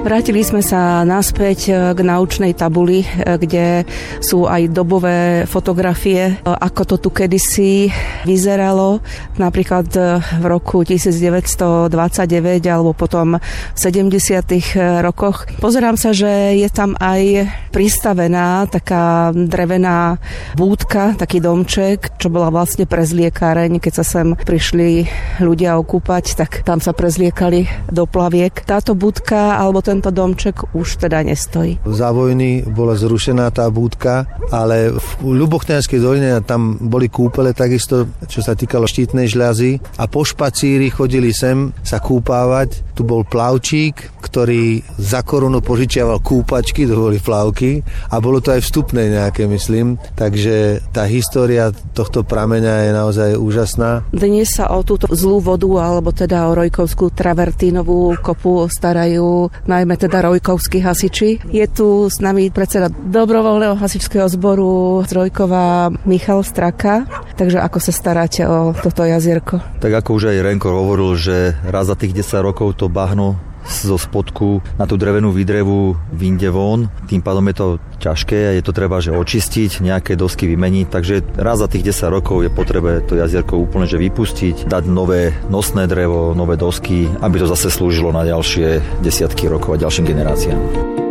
Vrátili sme sa naspäť k naučnej tabuli, kde sú aj dobové fotografie, ako to tu kedysi vyzeralo, napríklad v roku 1929 alebo potom v 70. rokoch. Pozerám sa, že je tam aj pristavená taká drevená búdka, taký domček, čo bola vlastne prezliekáreň. Keď sa sem prišli ľudia okúpať, tak tam sa prezliekali do plaviek. Táto búdka alebo tento domček už teda nestojí. Za vojny bola zrušená tá búdka, ale v Ľubochňanskej doline tam boli kúpele takisto, čo sa týkalo Štítnej Žľazy a po špacíri chodili sem sa kúpávať. Tu bol plavčík, ktorý za korunu požičiaval kúpačky, to boli plavky a bolo to aj vstupné nejaké, myslím. Takže tá história tohto prameňa je naozaj úžasná. Dnes sa o túto zlú vodu, alebo teda o Rojkovskú travertínovú kopu starajú najmä teda rojkovskí hasiči. Je tu s nami predseda dobrovoľného hasičského zboru z Rojkova Michal Straka. Takže ako sa staráte o toto jazierko? Tak ako už aj Renko hovoril, že raz za tých 10 rokov to bahno zo spodku na tú drevenú výdrevu vyjde von. Tým pádom je to ťažké a je to treba, že očistiť, nejaké dosky vymeniť, takže raz za tých 10 rokov je potrebe to jazierko úplne že vypustiť, dať nové nosné drevo, nové dosky, aby to zase slúžilo na ďalšie desiatky rokov a ďalším generáciám.